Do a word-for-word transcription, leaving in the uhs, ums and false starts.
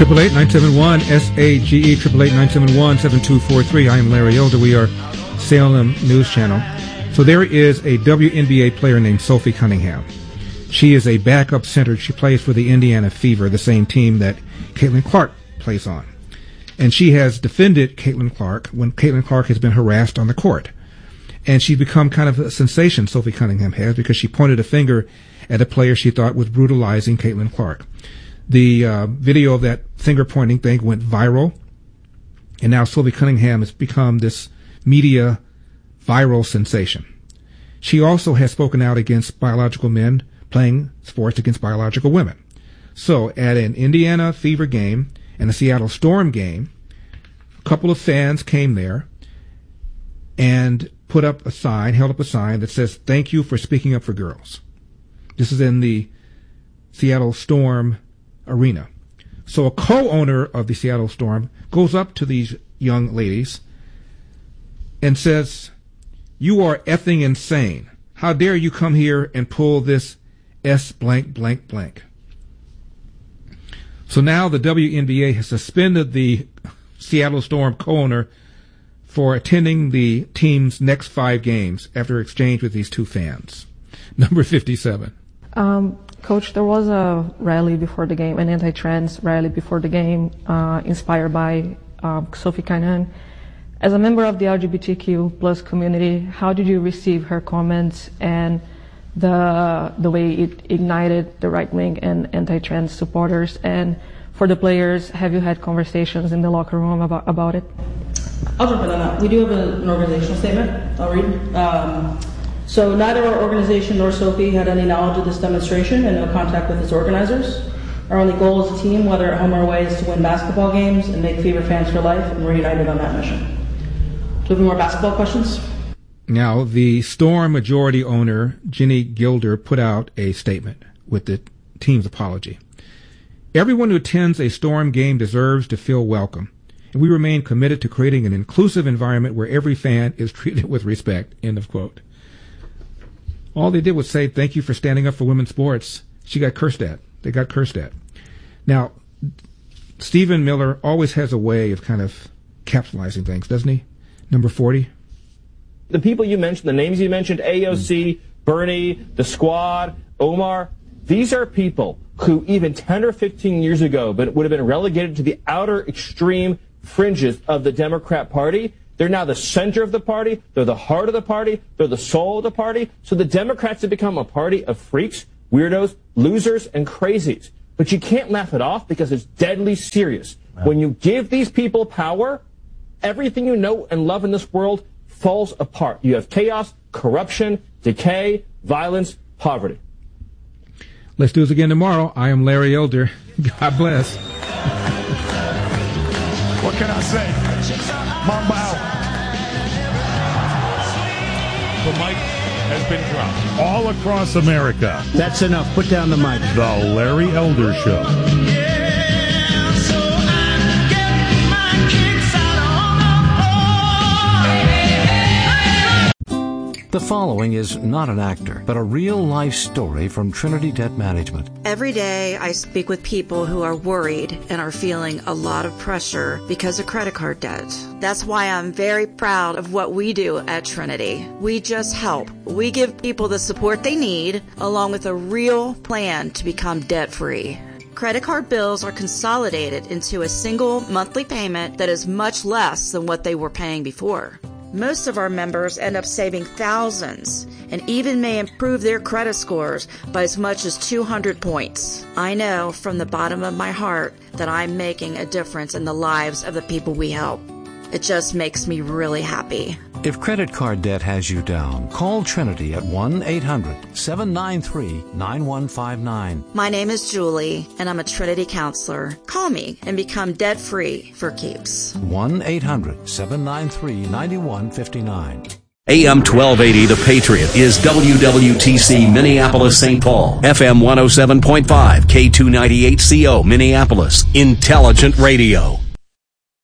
triple eight nine seven one S A G E, triple eight nine seven one seven two four three. I am Larry Elder. We are Salem News Channel. So there is a W N B A player named Sophie Cunningham. She is a backup center. She plays for the Indiana Fever, the same team that Caitlin Clark plays on. And she has defended Caitlin Clark when Caitlin Clark has been harassed on the court. And she's become kind of a sensation, Sophie Cunningham has, because she pointed a finger at a player she thought was brutalizing Caitlin Clark. The uh, video of that finger-pointing thing went viral, and now Sophie Cunningham has become this media viral sensation. She also has spoken out against biological men playing sports against biological women. So at an Indiana Fever game and a Seattle Storm game, a couple of fans came there and put up a sign, held up a sign that says, "Thank you for speaking up for girls." This is in the Seattle Storm arena. So a co-owner of the Seattle Storm goes up to these young ladies and says, "You are effing insane. How dare you come here and pull this S blank blank blank." So now the W N B A has suspended the Seattle Storm co-owner for attending the team's next five games after exchange with these two fans. Number fifty-seven. Um, Coach, there was a rally before the game, an anti-trans rally before the game, uh, inspired by uh, Sophie Cunningham. As a member of the L G B T Q plus community, how did you receive her comments and the the way it ignited the right-wing and anti-trans supporters? And for the players, have you had conversations in the locker room about, about it? I'll jump in on that. We do have an organizational statement. I'll read. Um, So neither our organization nor Sophie had any knowledge of this demonstration and no contact with its organizers. Our only goal as a team, whether at home or away, is to win basketball games and make Fever fans for life, and we're united on that mission. Do we have any more basketball questions? Now, the Storm majority owner, Jenny Gilder, put out a statement with the team's apology. "Everyone who attends a Storm game deserves to feel welcome, and we remain committed to creating an inclusive environment where every fan is treated with respect." End of quote. All they did was say, "Thank you for standing up for women's sports." She got cursed at. They got cursed at. Now, Stephen Miller always has a way of kind of capitalizing things, doesn't he? Number forty. The people you mentioned, the names you mentioned, A O C, mm. Bernie, the squad, Omar, these are people who even ten or fifteen years ago but would have been relegated to the outer extreme fringes of the Democrat Party. They're now the center of the party. They're the heart of the party. They're the soul of the party. So the Democrats have become a party of freaks, weirdos, losers, and crazies. But you can't laugh it off because it's deadly serious. Wow. When you give these people power, everything you know and love in this world falls apart. You have chaos, corruption, decay, violence, poverty. Let's do this again tomorrow. I am Larry Elder. God bless. What can I say? Mamba out. The mic has been dropped all across America. That's enough. Put down the mic. The Larry Elder Show. The following is not an actor, but a real-life story from Trinity Debt Management. Every day I speak with people who are worried and are feeling a lot of pressure because of credit card debt. That's why I'm very proud of what we do at Trinity. We just help. We give people the support they need, along with a real plan to become debt-free. Credit card bills are consolidated into a single monthly payment that is much less than what they were paying before. Most of our members end up saving thousands and even may improve their credit scores by as much as two hundred points. I know from the bottom of my heart that I'm making a difference in the lives of the people we help. It just makes me really happy. If credit card debt has you down, call Trinity at one eight hundred seven nine three nine one five nine. My name is Julie, and I'm a Trinity counselor. Call me and become debt-free for keeps. one eight hundred seven nine three nine one five nine. A M twelve eighty The Patriot is W W T C Minneapolis Saint Paul, F M one oh seven point five, K two ninety-eight C O Minneapolis, Intelligent Radio.